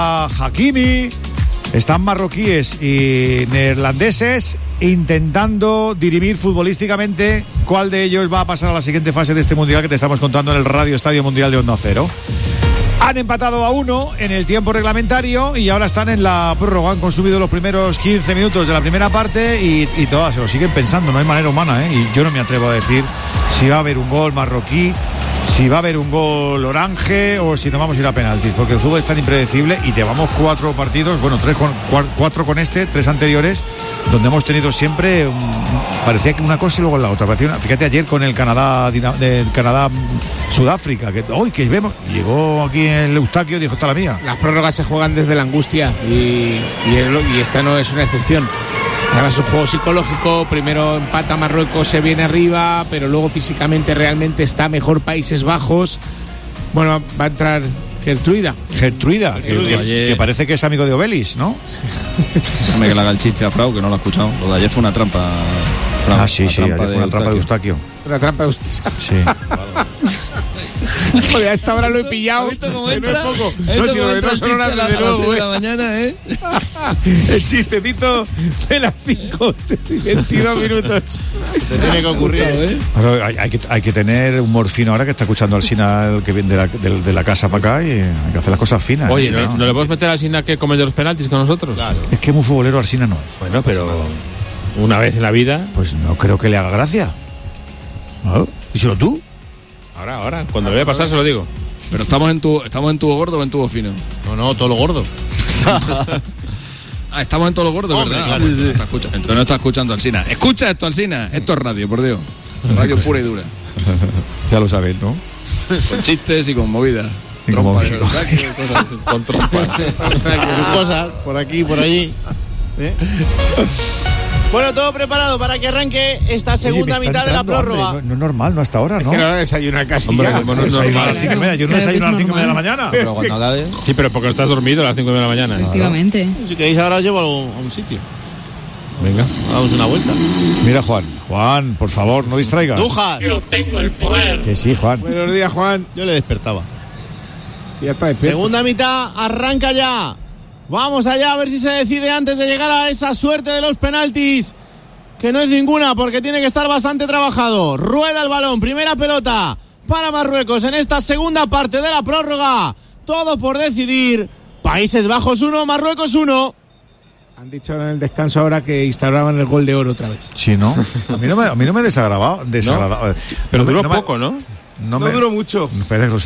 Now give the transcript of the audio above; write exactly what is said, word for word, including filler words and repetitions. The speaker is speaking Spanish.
Hakimi. Están marroquíes y neerlandeses intentando dirimir futbolísticamente cuál de ellos va a pasar a la siguiente fase de este mundial que te estamos contando en el Radio Estadio Mundial de Onda Cero. Han empatado a uno en el tiempo reglamentario y ahora están en la prórroga. Han consumido los primeros quince minutos de la primera parte y, y todas se lo siguen pensando. No hay manera humana, ¿eh? Y yo no me atrevo a decir si va a haber un gol marroquí, si va a haber un gol orange o si nos vamos a ir a penaltis, porque el fútbol es tan impredecible y llevamos cuatro partidos, bueno, tres con, cuatro con este, tres anteriores, donde hemos tenido siempre um, parecía que una cosa y luego la otra. Parecía, fíjate ayer con el Canadá de Canadá Sudáfrica, que hoy que vemos, llegó aquí el Eustaquio y dijo, está la mía. Las prórrogas se juegan desde la angustia y, y, el, y esta no es una excepción. Ahora es un juego psicológico, primero empata Marruecos, se viene arriba, pero luego físicamente realmente está mejor Países Bajos. Bueno, va a entrar Gertruida. Gertruida, que, que, que parece que es amigo de Obelis, ¿no? Déjame que le haga el chiste a Frau, que no lo ha escuchado. Lo de ayer fue una trampa. Frau, ah, sí, sí, ayer fue una trampa de Eustaquio. Una trampa de Eustaquio. Sí. Joder, a esta hora lo he pillado. ¿Cómo entra? No es poco. No, si lo de no son horas de nuevo, de la mañana, ¿eh? El chistecito de las cinco y veintidós minutos. Te tiene que ocurrir, ¿eh? Pero hay, hay, que, hay que tener humor fino ahora que está escuchando al Sina, el que viene de la, de, de la casa para acá, y hay que hacer las cosas finas. Oye, ¿no? ¿no, ¿no le podemos meter al Sina que come de los penaltis con nosotros? Claro. Es que muy futbolero al Sina no es. Bueno, pero una vez en la vida. Pues no creo que le haga gracia. ¿No? Díselo tú. Ahora, ahora, cuando le vaya a pasar se lo digo. Pero estamos en tubo, estamos en tubo gordo o en tubo fino. No, no, todo lo gordo. Ah, estamos en todo lo gordo, Hombre, ¿verdad? claro. Sí, sí. Está escuchando, entonces no está escuchando Alsina. Escucha esto, Alsina. Esto es radio, por Dios. Radio pura y dura. Ya lo sabéis, ¿no? Con chistes y con movidas. Y con Trompas, movidas. cosas así. Con trompas. Sus cosas, por aquí y por allí. ¿Eh? Bueno, todo preparado para que arranque esta segunda Oye, me está mitad de la entrando prórroga. hambre. No, no es normal, no hasta ahora, ¿no? Es que no desayuna casi. Hombre, ya. como no es Desayuno a normal. las cinco y media. Yo no Claro que desayuno a es las cinco y media de la normal. mañana. Pero cuando la de... Sí, pero porque estás dormido a las cinco de la mañana. ¿eh? Efectivamente. Si queréis ahora os llevo a un, a un sitio. Venga. Damos una vuelta. Mira, Juan. Juan, por favor, no distraigas. ¡Dujas! Yo tengo el poder. Que sí, Juan. Buenos días, Juan. Yo le despertaba. Sí, ya está despierto. Segunda mitad, arranca ya. Vamos allá a ver si se decide antes de llegar a esa suerte de los penaltis, que no es ninguna porque tiene que estar bastante trabajado. Rueda el balón, primera pelota para Marruecos en esta segunda parte de la prórroga. Todo por decidir. Países Bajos uno, Marruecos uno. Han dicho en el descanso ahora que instauraban el gol de oro otra vez. Sí, ¿no? A mí no me, a mí no me desagradaba. desagradaba. Pero No me- duró no me- poco, ¿no? No, No me, duró mucho. Me parece que